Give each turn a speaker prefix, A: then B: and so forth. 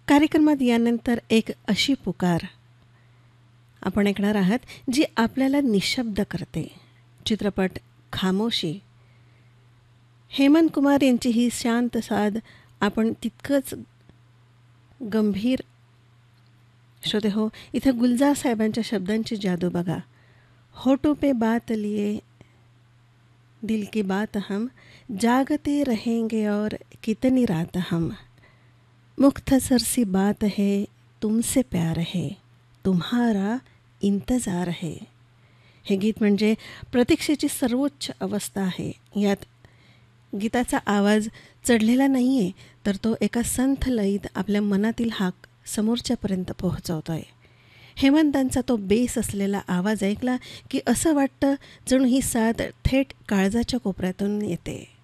A: कार्यक्रमात यानंतर एक अशी पुकार आपण ऐकणार आहात जी आपल्याला निशब्द करते. चित्रपट खामोशी. हेमंत कुमार यांची ही शांत साद आपण तितकंच गंभीर. श्रोते हो, इथं गुलजार साहेबांच्या शब्दांची जादू बघा. होठों पे बात लिए दिल की बात हम जागते रहेंगे और कितनी रात हम. मुख्तसर सी बात है तुमसे प्यार है तुम्हारा इंतजार है. हे गीत म्हणजे प्रतीक्षेची सर्वोच्च अवस्था आहे. यात गीताचा आवाज चढलेला नाही आहे, तर तो एका संथ लयीत आपल्या मनातील हाक समोरच्यापर्यंत पोहोचवतो आहे. हेमंतांचा तो बेस असलेला आवाज ऐकला की असं वाटतं जणू ही साथ थेट काळजाच्या कोपऱ्यातून येते.